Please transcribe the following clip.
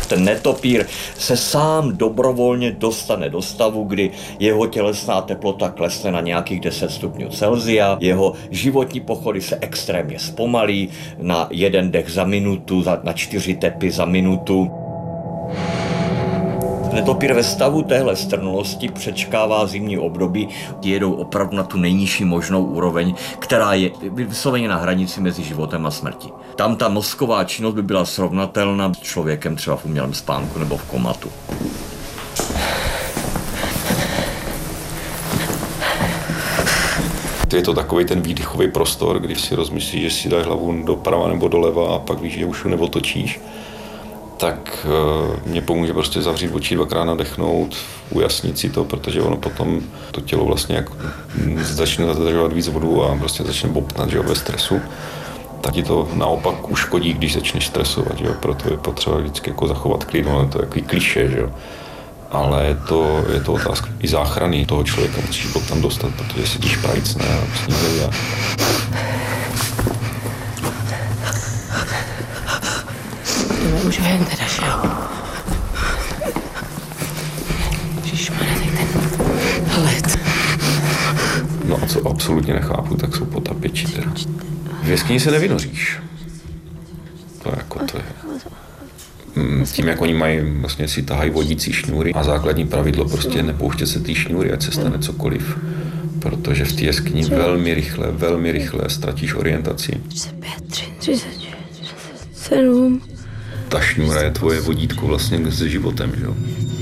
Ten netopír se sám dobrovolně dostane do stavu, kdy jeho tělesná teplota klesne na nějakých 10 stupňů Celsia, jeho životní pochody se extrémně zpomalí na 1 dech za minutu, na 4 tepy za minutu. Netopír ve stavu téhle strnulosti přečkává zimní období, jedou opravdu na tu nejnižší možnou úroveň, která je vysloveně na hranici mezi životem a smrtí. Tam ta mozková činnost by byla srovnatelná s člověkem třeba v umělém spánku nebo v komatu. Je to takový ten výdechový prostor, když si rozmyslíš, že si dáš hlavu doprava nebo doleva a pak víš, že už ho neotočíš. Tak mě pomůže prostě zavřít oči, 2krát nadechnout, ujasnit si to, protože ono potom to tělo vlastně jak začne zadržovat víc vodu a prostě začne bobtnat, že jo, ve stresu. Tak ti to naopak uškodí, když začneš stresovat, že jo, proto je potřeba vždycky jako zachovat klid, ono je to takový klišé, že jo. Ale je to otázka i záchrany toho člověka, musíš bod tam dostat, protože si díš prajcne a snídají a... Už vím teda, že jo. Ježišmarja, ten led. No a co absolutně nechápu, tak jsou potapěči teda. V jeskyni se nevynoříš. To je. Tím, jak oni mají, vlastně si tahají vodící šňůry a základní pravidlo prostě nepouštět se ty šňůry, ať se stane cokoliv. Protože v té jeskyni velmi rychle ztratíš orientaci. 35, 37. Ta šňůra je tvoje vodítko vlastně se životem, že jo.